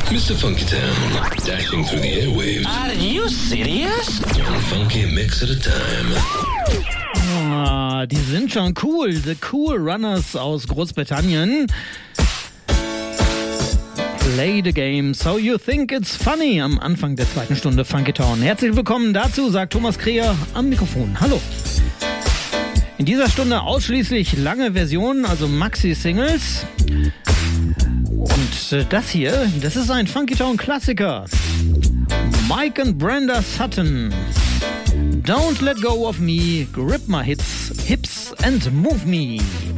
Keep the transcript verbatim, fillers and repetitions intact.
Mister Funky Town, dashing through the airwaves. Are you serious? One funky mix at a time. Ah, die sind schon cool. The Cool Runners aus Großbritannien. Play the game so you think it's funny. Am Anfang der zweiten Stunde Funky Town. Herzlich willkommen dazu, sagt Thomas Kreher am Mikrofon. Hallo. In dieser Stunde ausschließlich lange Versionen, also Maxi-Singles. Und das hier, das ist ein Funky Town Klassiker. Mike and Brenda Sutton. Don't let go of me, grip my hits, hips and move me.